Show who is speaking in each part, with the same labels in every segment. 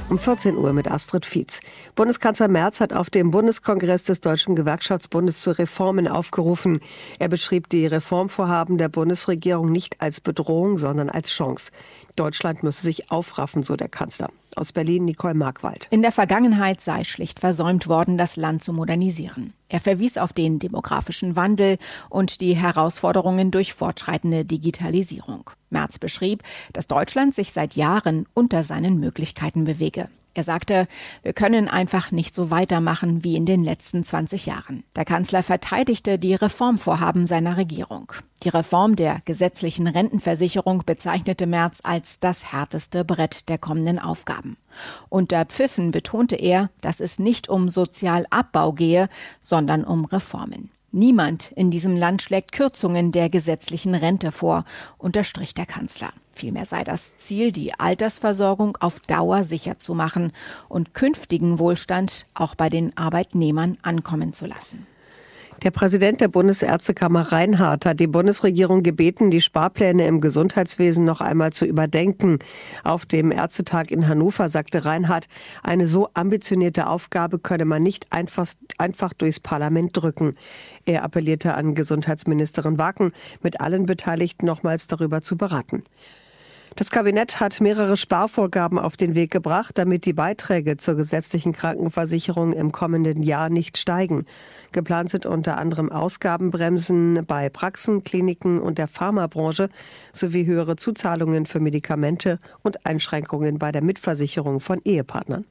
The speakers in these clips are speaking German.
Speaker 1: Um 14 Uhr mit Astrid Fietz. Bundeskanzler Merz hat auf dem Bundeskongress des Deutschen Gewerkschaftsbundes zu Reformen aufgerufen. Er beschrieb die Reformvorhaben der Bundesregierung nicht als Bedrohung, sondern als Chance. Deutschland müsse sich aufraffen, so der Kanzler. Aus Berlin Nicole Markwald.
Speaker 2: In der Vergangenheit sei schlicht versäumt worden, das Land zu modernisieren. Er verwies auf den demografischen Wandel und die Herausforderungen durch fortschreitende Digitalisierung. Merz beschrieb, dass Deutschland sich seit Jahren unter seinen Möglichkeiten bewege. Er sagte, wir können einfach nicht so weitermachen wie in den letzten 20 Jahren. Der Kanzler verteidigte die Reformvorhaben seiner Regierung. Die Reform der gesetzlichen Rentenversicherung bezeichnete Merz als das härteste Brett der kommenden Aufgaben. Unter Pfiffen betonte er, dass es nicht um Sozialabbau gehe, sondern um Reformen. Niemand in diesem Land schlägt Kürzungen der gesetzlichen Rente vor, unterstrich der Kanzler. Vielmehr sei das Ziel, die Altersversorgung auf Dauer sicher zu machen und künftigen Wohlstand auch bei den Arbeitnehmern ankommen zu lassen.
Speaker 1: Der Präsident der Bundesärztekammer Reinhardt hat die Bundesregierung gebeten, die Sparpläne im Gesundheitswesen noch einmal zu überdenken. Auf dem Ärztetag in Hannover sagte Reinhardt, eine so ambitionierte Aufgabe könne man nicht einfach durchs Parlament drücken. Er appellierte an Gesundheitsministerin Wacken, mit allen Beteiligten nochmals darüber zu beraten. Das Kabinett hat mehrere Sparvorgaben auf den Weg gebracht, damit die Beiträge zur gesetzlichen Krankenversicherung im kommenden Jahr nicht steigen. Geplant sind unter anderem Ausgabenbremsen bei Praxen, Kliniken und der Pharmabranche sowie höhere Zuzahlungen für Medikamente und Einschränkungen bei der Mitversicherung von Ehepartnern.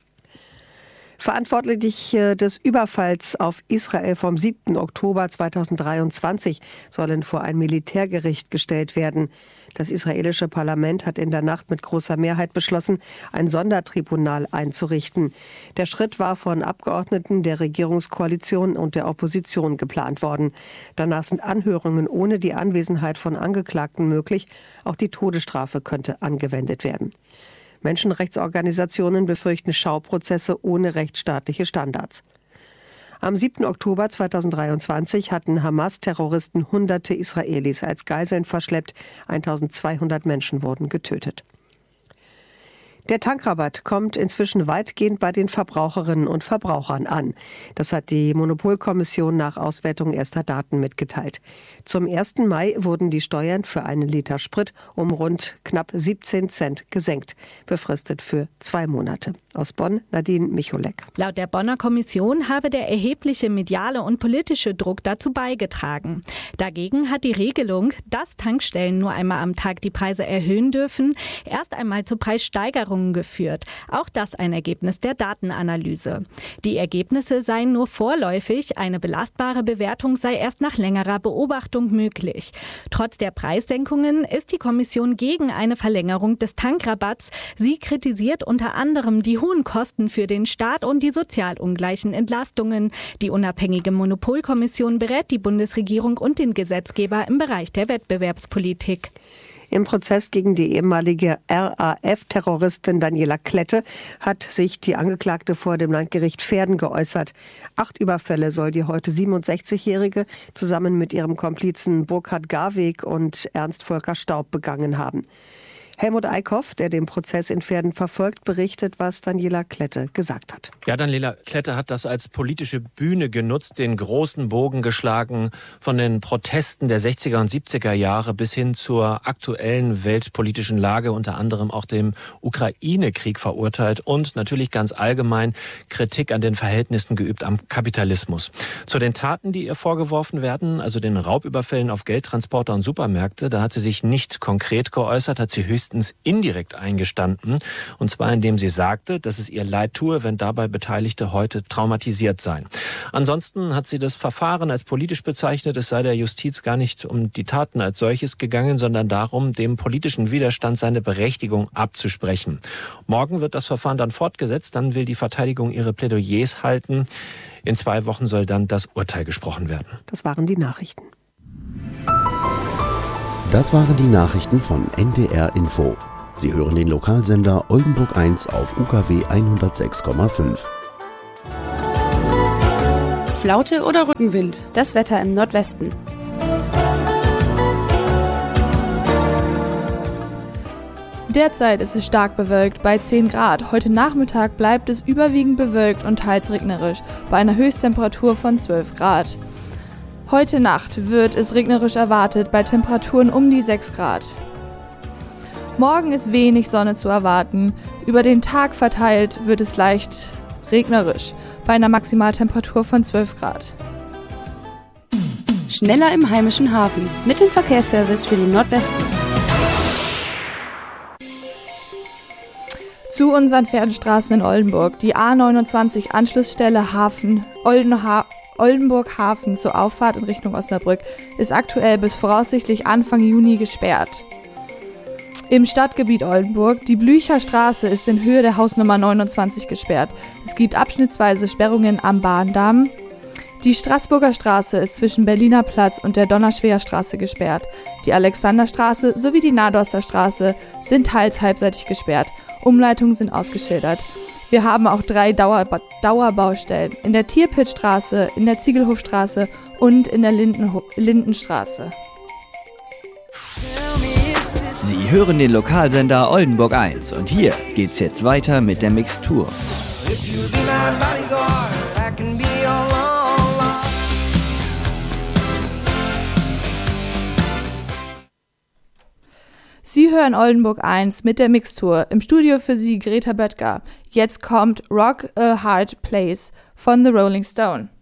Speaker 1: Verantwortliche des Überfalls auf Israel vom 7. Oktober 2023 sollen vor ein Militärgericht gestellt werden. Das israelische Parlament hat in der Nacht mit großer Mehrheit beschlossen, ein Sondertribunal einzurichten. Der Schritt war von Abgeordneten der Regierungskoalition und der Opposition geplant worden. Danach sind Anhörungen ohne die Anwesenheit von Angeklagten möglich. Auch die Todesstrafe könnte angewendet werden. Menschenrechtsorganisationen befürchten Schauprozesse ohne rechtsstaatliche Standards. Am 7. Oktober 2023 hatten Hamas-Terroristen Hunderte Israelis als Geiseln verschleppt. 1200 Menschen wurden getötet. Der Tankrabatt kommt inzwischen weitgehend bei den Verbraucherinnen und Verbrauchern an. Das hat die Monopolkommission nach Auswertung erster Daten mitgeteilt. Zum 1. Mai wurden die Steuern für einen Liter Sprit um rund knapp 17 Cent gesenkt, befristet für 2 Monate. Aus Bonn, Nadine Micholek.
Speaker 3: Laut der Bonner Kommission habe der erhebliche mediale und politische Druck dazu beigetragen. Dagegen hat die Regelung, dass Tankstellen nur einmal am Tag die Preise erhöhen dürfen, erst einmal zu Preissteigerungen geführt. Auch das ein Ergebnis der Datenanalyse. Die Ergebnisse seien nur vorläufig, eine belastbare Bewertung sei erst nach längerer Beobachtung möglich. Trotz der Preissenkungen ist die Kommission gegen eine Verlängerung des Tankrabatts. Sie kritisiert unter anderem die hohen Kosten für den Staat und die sozial ungleichen Entlastungen. Die unabhängige Monopolkommission berät die Bundesregierung und den Gesetzgeber im Bereich der Wettbewerbspolitik.
Speaker 1: Im Prozess gegen die ehemalige RAF-Terroristin Daniela Klette hat sich die Angeklagte vor dem Landgericht Verden geäußert. 8 Überfälle soll die heute 67-Jährige zusammen mit ihrem Komplizen Burkhard Garweg und Ernst Volker Staub begangen haben. Helmut Eickhoff, der den Prozess in Verden verfolgt, berichtet, was Daniela Klette gesagt hat.
Speaker 4: Ja, Daniela Klette hat das als politische Bühne genutzt, den großen Bogen geschlagen von den Protesten der 60er und 70er Jahre bis hin zur aktuellen weltpolitischen Lage, unter anderem auch dem Ukraine-Krieg verurteilt und natürlich ganz allgemein Kritik an den Verhältnissen geübt am Kapitalismus. Zu den Taten, die ihr vorgeworfen werden, also den Raubüberfällen auf Geldtransporter und Supermärkte, da hat sie sich nicht konkret geäußert, hat sie höchstens indirekt eingestanden. Und zwar indem sie sagte, dass es ihr leid tue, wenn dabei Beteiligte heute traumatisiert seien. Ansonsten hat sie das Verfahren als politisch bezeichnet. Es sei der Justiz gar nicht um die Taten als solches gegangen, sondern darum, dem politischen Widerstand seine Berechtigung abzusprechen. Morgen wird das Verfahren dann fortgesetzt. Dann will die Verteidigung ihre Plädoyers halten. In 2 Wochen soll dann das Urteil gesprochen werden.
Speaker 1: Das waren die Nachrichten.
Speaker 5: Das waren die Nachrichten von NDR Info. Sie hören den Lokalsender Oldenburg 1 auf UKW 106,5.
Speaker 6: Flaute oder Rückenwind? Das Wetter im Nordwesten.
Speaker 7: Derzeit ist es stark bewölkt bei 10 Grad. Heute Nachmittag bleibt es überwiegend bewölkt und teils regnerisch bei einer Höchsttemperatur von 12 Grad. Heute Nacht wird es regnerisch erwartet bei Temperaturen um die 6 Grad. Morgen ist wenig Sonne zu erwarten. Über den Tag verteilt wird es leicht regnerisch bei einer Maximaltemperatur von 12 Grad.
Speaker 6: Schneller im heimischen Hafen mit dem Verkehrsservice für den Nordwesten.
Speaker 7: Zu unseren Pferdenstraßen in Oldenburg. Die A29 Anschlussstelle Hafen Oldenburg Hafen zur Auffahrt in Richtung Osnabrück ist aktuell bis voraussichtlich Anfang Juni gesperrt. Im Stadtgebiet Oldenburg, die Blücher Straße ist in Höhe der Hausnummer 29 gesperrt. Es gibt abschnittsweise Sperrungen am Bahndamm. Die Straßburger Straße ist zwischen Berliner Platz und der Donnerschwer Straße gesperrt. Die Alexanderstraße sowie die Nadorster Straße sind teils halbseitig gesperrt. Umleitungen sind ausgeschildert. Wir haben auch 3 Dauerbaustellen in der Tierpitzstraße, in der Ziegelhofstraße und in der Lindenstraße.
Speaker 8: Sie hören den Lokalsender Oldenburg 1 und hier geht's jetzt weiter mit der Mixtur.
Speaker 7: Sie hören Oldenburg 1 mit der Mixtur. Im Studio für Sie Greta Böttger. Jetzt kommt Rock a Hard Place von The Rolling Stone.